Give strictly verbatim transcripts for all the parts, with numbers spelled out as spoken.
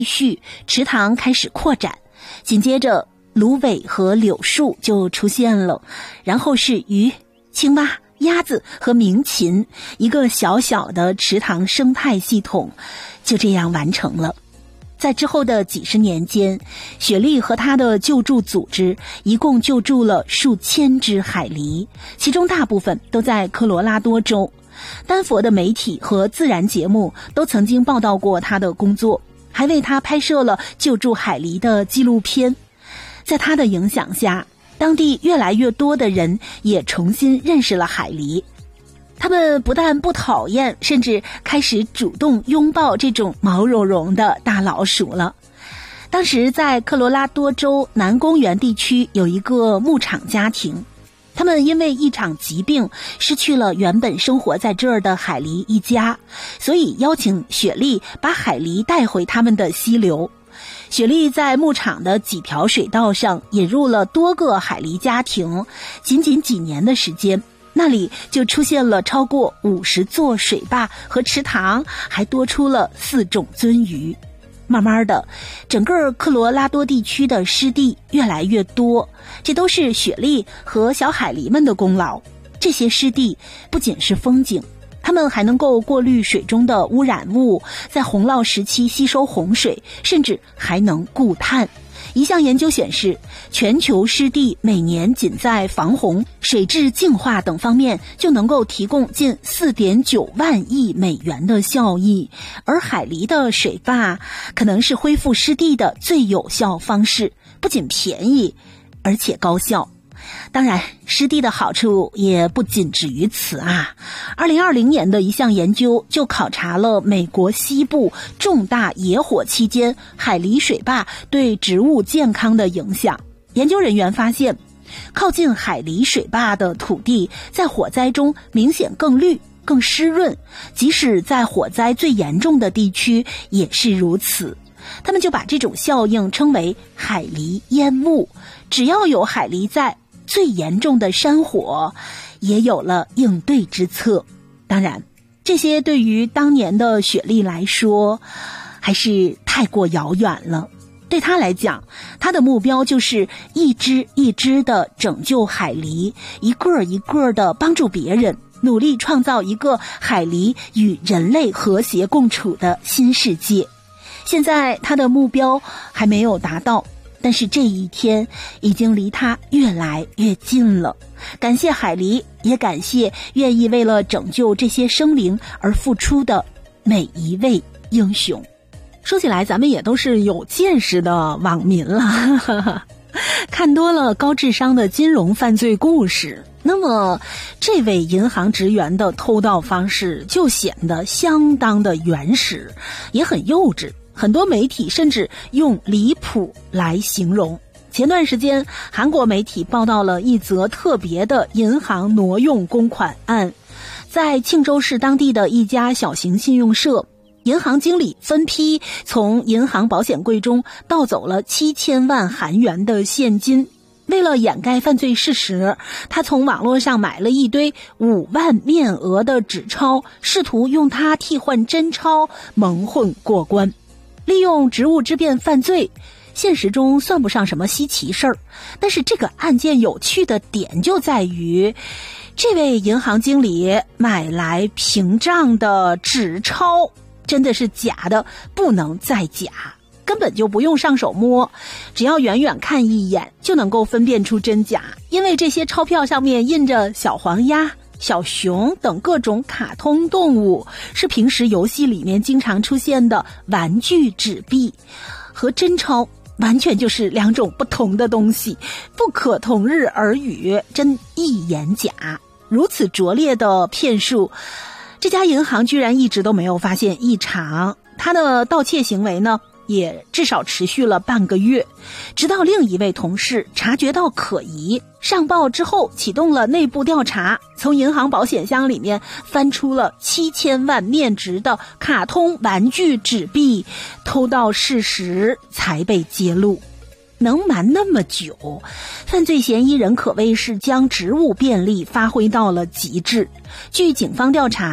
续，池塘开始扩展，紧接着芦苇和柳树就出现了，然后是鱼、青蛙、鸭子和鸣禽，一个小小的池塘生态系统就这样完成了。在之后的几十年间，雪莉和她的救助组织一共救助了数千只海狸，其中大部分都在科罗拉多州。丹佛的媒体和自然节目都曾经报道过她的工作，还为她拍摄了救助海狸的纪录片。在她的影响下，当地越来越多的人也重新认识了海狸。他们不但不讨厌，甚至开始主动拥抱这种毛茸茸的大老鼠了。当时在科罗拉多州南公园地区有一个牧场家庭，他们因为一场疾病失去了原本生活在这儿的海狸一家，所以邀请雪莉把海狸带回他们的溪流。雪莉在牧场的几条水道上引入了多个海狸家庭，仅仅几年的时间，那里就出现了超过五十座水坝和池塘，还多出了四种鳟鱼。慢慢的，整个科罗拉多地区的湿地越来越多，这都是雪莉和小海狸们的功劳。这些湿地不仅是风景，它们还能够过滤水中的污染物，在洪涝时期吸收洪水，甚至还能固碳。一项研究显示，全球湿地每年仅在防洪、水质净化等方面就能够提供近 四点九万亿美元的效益，而海狸的水坝可能是恢复湿地的最有效方式，不仅便宜，而且高效。当然，湿地的好处也不仅止于此啊。二零二零年的一项研究就考察了美国西部重大野火期间海狸水坝对植物健康的影响。研究人员发现，靠近海狸水坝的土地在火灾中明显更绿、更湿润，即使在火灾最严重的地区也是如此。他们就把这种效应称为海狸烟雾。只要有海狸在，最严重的山火也有了应对之策。当然，这些对于当年的雪莉来说还是太过遥远了。对她来讲，她的目标就是一只一只的拯救海狸，一个一个的帮助别人，努力创造一个海狸与人类和谐共处的新世界。现在她的目标还没有达到，但是这一天已经离他越来越近了。感谢海狸，也感谢愿意为了拯救这些生灵而付出的每一位英雄。说起来，咱们也都是有见识的网民了，看多了高智商的金融犯罪故事，那么这位银行职员的偷盗方式就显得相当的原始，也很幼稚。很多媒体甚至用离谱来形容。前段时间，韩国媒体报道了一则特别的银行挪用公款案。在庆州市当地的一家小型信用社，银行经理分批从银行保险柜中盗走了七千万韩元的现金。为了掩盖犯罪事实，他从网络上买了一堆五万面额的纸钞，试图用它替换真钞，蒙混过关。利用职务之便犯罪，现实中算不上什么稀奇事儿，但是这个案件有趣的点就在于，这位银行经理买来屏障的纸钞真的是假的不能再假，根本就不用上手摸，只要远远看一眼就能够分辨出真假，因为这些钞票上面印着小黄鸭、小熊等各种卡通动物，是平时游戏里面经常出现的玩具纸币，和真钞完全就是两种不同的东西，不可同日而语，真一言假。如此拙劣的骗术，这家银行居然一直都没有发现异常。他的盗窃行为呢，也至少持续了半个月，直到另一位同事察觉到可疑，上报之后启动了内部调查，从银行保险箱里面翻出了七千万面值的卡通玩具纸币，偷盗事实才被揭露。能瞒那么久，犯罪嫌疑人可谓是将职务便利发挥到了极致。据警方调查，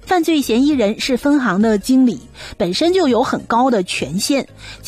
犯罪嫌疑人是分行的经理，本身就有很高的权限。